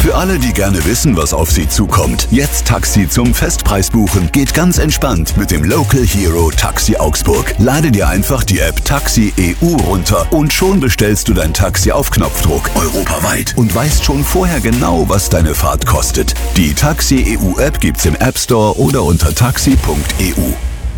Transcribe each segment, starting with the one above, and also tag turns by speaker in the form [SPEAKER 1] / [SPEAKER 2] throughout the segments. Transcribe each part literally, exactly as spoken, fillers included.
[SPEAKER 1] Für alle, die gerne wissen, was auf sie zukommt. Jetzt Taxi zum Festpreis buchen geht ganz entspannt mit dem Local Hero Taxi Augsburg. Lade dir einfach die App Taxi E U runter und schon bestellst du dein Taxi auf Knopfdruck europaweit und weißt schon vorher genau, was deine Fahrt kostet. Die Taxi E U App gibt's im App Store oder unter taxi punkt e u.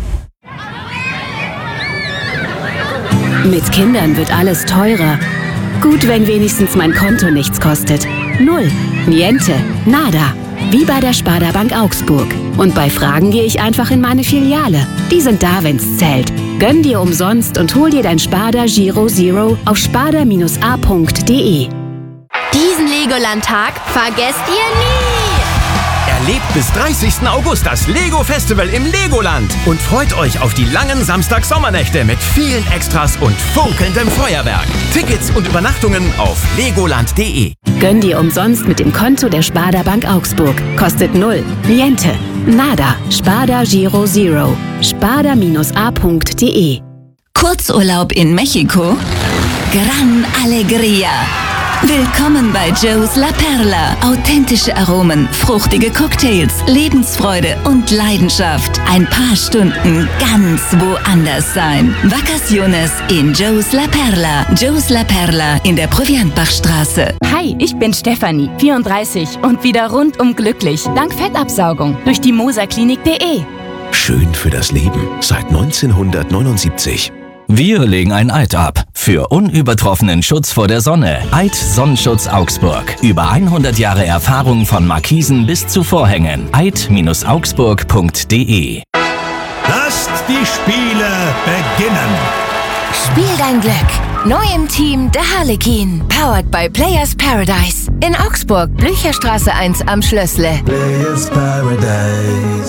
[SPEAKER 2] Mit Kindern wird alles teurer. Gut, wenn wenigstens mein Konto nichts kostet. Null, niente, nada. Wie bei der Sparda Bank Augsburg. Und bei Fragen gehe ich einfach in meine Filiale. Die sind da, wenn's zählt. Gönn dir umsonst und hol dir dein Sparda Giro Zero auf sparda a punkt de.
[SPEAKER 3] Diesen Legoland-Tag vergesst ihr nie!
[SPEAKER 4] Erlebt bis dreißigsten August das Lego-Festival im Legoland und freut euch auf die langen Samstag-Sommernächte mit vielen Extras und funkelndem Feuerwerk. Tickets und Übernachtungen auf legoland punkt de.
[SPEAKER 2] Gönn dir umsonst mit dem Konto der Sparda Bank Augsburg. Kostet null, niente, nada. Sparda Giro Zero. sparda a punkt de.
[SPEAKER 5] Kurzurlaub in Mexiko? Gran Alegria. Willkommen bei Joe's La Perla. Authentische Aromen, fruchtige Cocktails, Lebensfreude und Leidenschaft. Ein paar Stunden ganz woanders sein. Vacaciones in Joe's La Perla. Joe's La Perla in der Proviantbachstraße.
[SPEAKER 6] Hi, ich bin Stefanie, vierunddreißig und wieder rundum glücklich. Dank Fettabsaugung durch die moserklinik punkt de.
[SPEAKER 7] Schön für das Leben seit neunzehnhundertneunundsiebzig.
[SPEAKER 8] Wir legen ein Eid ab für unübertroffenen Schutz vor der Sonne. Eid Sonnenschutz Augsburg. Über hundert Jahre Erfahrung von Markisen bis zu Vorhängen. eid augsburg punkt de.
[SPEAKER 9] Lasst die Spiele beginnen.
[SPEAKER 3] Spiel dein Glück. Neu im Team der Harlekin. Powered by Players Paradise. In Augsburg, Blücherstraße eins am Schlössle.
[SPEAKER 9] Players Paradise.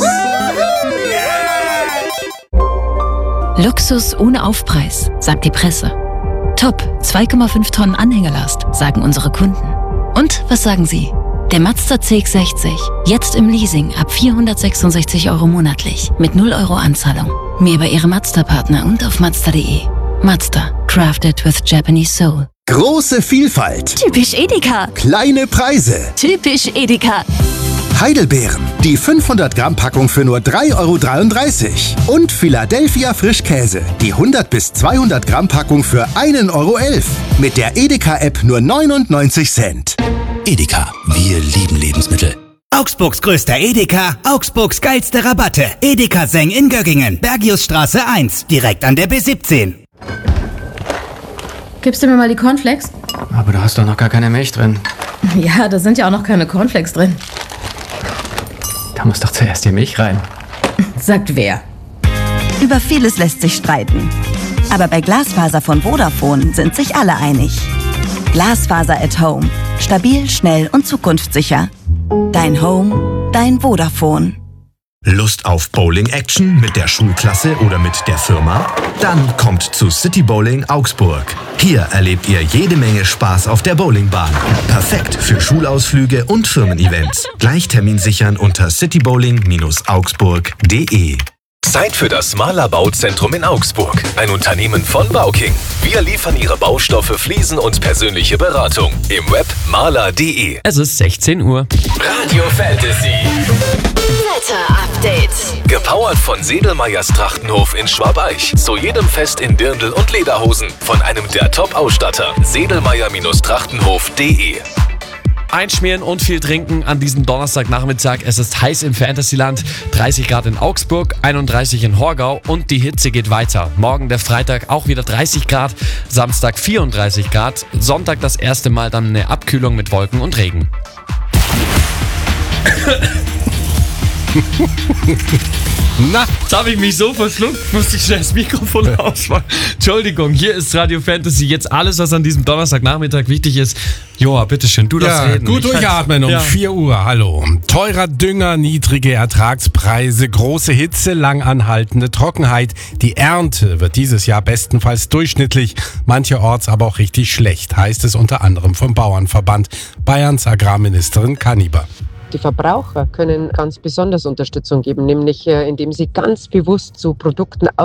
[SPEAKER 10] Luxus ohne Aufpreis, sagt die Presse. Top, zwei Komma fünf Tonnen Anhängelast, sagen unsere Kunden. Und was sagen Sie? Der Mazda C X sechzig, jetzt im Leasing ab vierhundertsechsundsechzig Euro monatlich, mit null Euro Anzahlung. Mehr bei Ihrem Mazda-Partner und auf mazda punkt de. Mazda, crafted with Japanese soul.
[SPEAKER 11] Große Vielfalt.
[SPEAKER 10] Typisch Edeka.
[SPEAKER 11] Kleine Preise.
[SPEAKER 10] Typisch Edeka.
[SPEAKER 11] Heidelbeeren, die fünfhundert Gramm Packung für nur drei Euro dreiunddreißig. Und Philadelphia Frischkäse, die hundert bis zweihundert Gramm Packung für ein Euro elf. Mit der Edeka-App nur neunundneunzig Cent.
[SPEAKER 7] Edeka, wir lieben Lebensmittel.
[SPEAKER 12] Augsburgs größter Edeka, Augsburgs geilste Rabatte. Edeka Seng in Göggingen, Bergiusstraße eins, direkt an der B siebzehn.
[SPEAKER 13] Gibst du mir mal die Cornflakes?
[SPEAKER 14] Aber du hast doch noch gar keine Milch drin.
[SPEAKER 13] Ja, da sind ja auch noch keine Cornflakes drin.
[SPEAKER 14] Da muss doch zuerst die Milch rein.
[SPEAKER 13] Sagt wer?
[SPEAKER 15] Über vieles lässt sich streiten. Aber bei Glasfaser von Vodafone sind sich alle einig. Glasfaser at Home. Stabil, schnell und zukunftssicher. Dein Home, dein Vodafone.
[SPEAKER 16] Lust auf Bowling-Action mit der Schulklasse oder mit der Firma? Dann kommt zu City Bowling Augsburg. Hier erlebt ihr jede Menge Spaß auf der Bowlingbahn. Perfekt für Schulausflüge und Firmen-Events. Gleich Termin sichern unter citybowling augsburg punkt de.
[SPEAKER 17] Zeit für das Mahler Bauzentrum in Augsburg. Ein Unternehmen von Bauking. Wir liefern Ihre Baustoffe, Fliesen und persönliche Beratung. Im Web mahler punkt de.
[SPEAKER 18] Es ist sechzehn Uhr.
[SPEAKER 17] Radio Fantasy.
[SPEAKER 3] Wetter-Update.
[SPEAKER 17] Gepowert von Sedelmeyers Trachtenhof in Schwabeich. Zu jedem Fest in Dirndl und Lederhosen. Von einem der Top-Ausstatter. sedelmeyer Trachtenhof punkt de.
[SPEAKER 18] Einschmieren und viel trinken an diesem Donnerstagnachmittag. Es ist heiß im Fantasyland. dreißig Grad in Augsburg, einunddreißig in Horgau und die Hitze geht weiter. Morgen der Freitag auch wieder dreißig Grad, Samstag vierunddreißig Grad, Sonntag das erste Mal dann eine Abkühlung mit Wolken und Regen. Na, jetzt habe ich mich so verschluckt, musste ich schnell das Mikrofon ausmachen. Entschuldigung, hier ist Radio Fantasy. Jetzt alles, was an diesem Donnerstagnachmittag wichtig ist. Joa, bitteschön, du darfst
[SPEAKER 19] ja,
[SPEAKER 18] reden.
[SPEAKER 19] Gut durchatmen um ja. vier Uhr, hallo. Teurer Dünger, niedrige Ertragspreise, große Hitze, lang anhaltende Trockenheit. Die Ernte wird dieses Jahr bestenfalls durchschnittlich, mancherorts aber auch richtig schlecht, heißt es unter anderem vom Bauernverband. Bayerns Agrarministerin Kaniber.
[SPEAKER 20] Die Verbraucher können ganz besonders Unterstützung geben, nämlich indem sie ganz bewusst zu Produkten